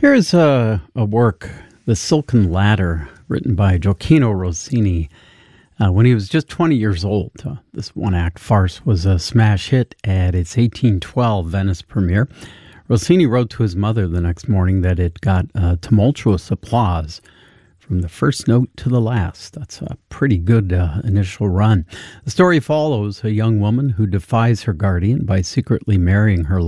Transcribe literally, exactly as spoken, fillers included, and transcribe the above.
Here's a, a work, The Silken Ladder, written by Gioacchino Rossini. Uh, when he was just twenty years old, uh, this one-act farce was a smash hit at its eighteen twelve Venice premiere. Rossini wrote to his mother the next morning that it got uh, tumultuous applause from the first note to the last. That's a pretty good uh, initial run. The story follows a young woman who defies her guardian by secretly marrying her